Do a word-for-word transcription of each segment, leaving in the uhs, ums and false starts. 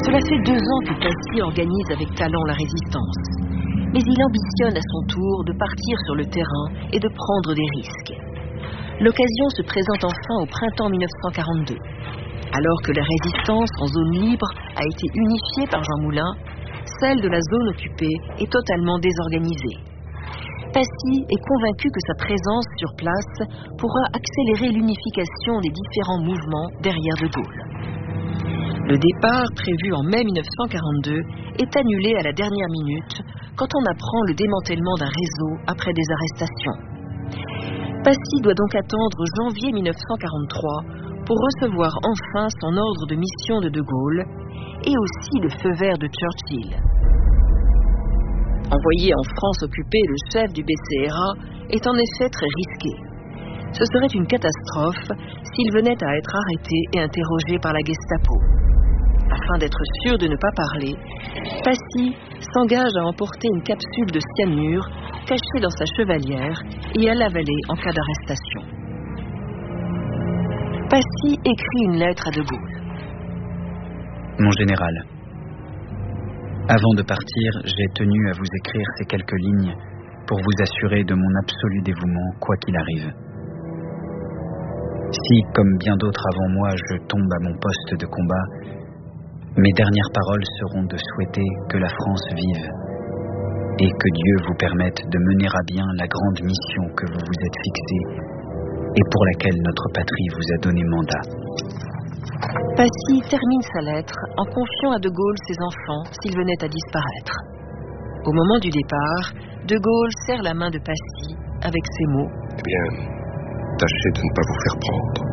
Cela fait deux ans que Passy organise avec talent la résistance. Mais il ambitionne à son tour de partir sur le terrain et de prendre des risques. L'occasion se présente enfin au printemps mille neuf cent quarante-deux. Alors que la résistance en zone libre a été unifiée par Jean Moulin, celle de la zone occupée est totalement désorganisée. Passy est convaincu que sa présence sur place pourra accélérer l'unification des différents mouvements derrière De Gaulle. Le départ, prévu en mai mille neuf cent quarante-deux, est annulé à la dernière minute quand on apprend le démantèlement d'un réseau après des arrestations. Passy doit donc attendre janvier mille neuf cent quarante-trois pour recevoir enfin son ordre de mission de De Gaulle et aussi le feu vert de Churchill. Envoyer en France occupée, le chef du B C R A est en effet très risqué. Ce serait une catastrophe s'il venait à être arrêté et interrogé par la Gestapo. Afin d'être sûr de ne pas parler, Passy s'engage à emporter une capsule de cyanure cachée dans sa chevalière et à l'avaler en cas d'arrestation. Passy écrit une lettre à De Gaulle. Mon général, avant de partir, j'ai tenu à vous écrire ces quelques lignes pour vous assurer de mon absolu dévouement, quoi qu'il arrive. Si, comme bien d'autres avant moi, je tombe à mon poste de combat, mes dernières paroles seront de souhaiter que la France vive et que Dieu vous permette de mener à bien la grande mission que vous vous êtes fixée et pour laquelle notre patrie vous a donné mandat. Passy termine sa lettre en confiant à De Gaulle ses enfants s'il venait à disparaître. Au moment du départ, De Gaulle serre la main de Passy avec ces mots. Eh bien, tâchez de ne pas vous faire prendre.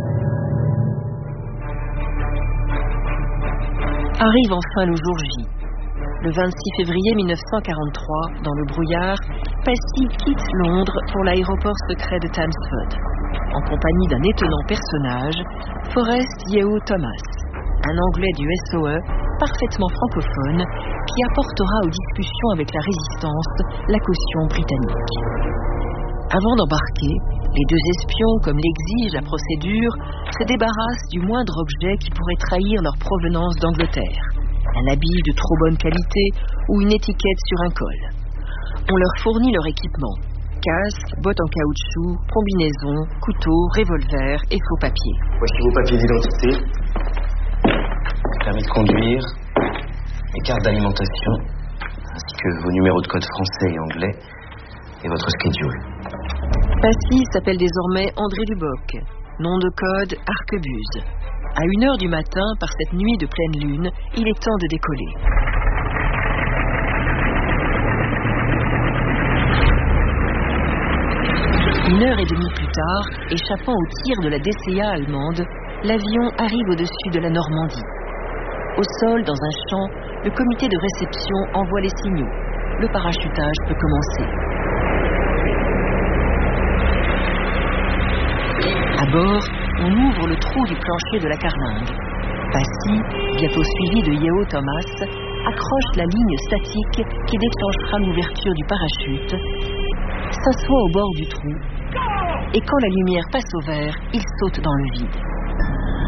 Arrive enfin le jour J. Le vingt-six février mille neuf cent quarante-trois, dans le brouillard, Passy quitte Londres pour l'aéroport secret de Thamesford, en compagnie d'un étonnant personnage, Forrest Yeo Thomas, un Anglais du S O E parfaitement francophone qui apportera aux discussions avec la résistance la caution britannique. Avant d'embarquer, les deux espions, comme l'exige la procédure, se débarrassent du moindre objet qui pourrait trahir leur provenance d'Angleterre. Un habit de trop bonne qualité ou une étiquette sur un col. On leur fournit leur équipement. Casque, bottes en caoutchouc, combinaison, couteau, revolver et faux papiers. Voici vos papiers d'identité, permis de conduire, et carte d'alimentation, ainsi que vos numéros de code français et anglais, et votre schedule. Passy s'appelle désormais André Duboc, nom de code Arquebuse. À une heure du matin, par cette nuit de pleine lune, il est temps de décoller. Une heure et demie plus tard, échappant aux tirs de la D C A allemande, l'avion arrive au-dessus de la Normandie. Au sol, dans un champ, le comité de réception envoie les signaux. Le parachutage peut commencer. À bord, on ouvre le trou du plancher de la carlingue. Passy, bientôt suivi de Yeo Thomas, accroche la ligne statique qui déclenchera l'ouverture du parachute, s'assoit au bord du trou, et quand la lumière passe au vert, il saute dans le vide.